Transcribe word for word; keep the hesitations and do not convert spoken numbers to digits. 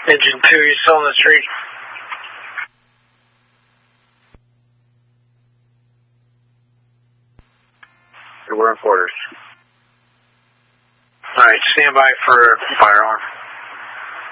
Engine two, you still on the street? We're in quarters. Alright, stand by for fire alarm.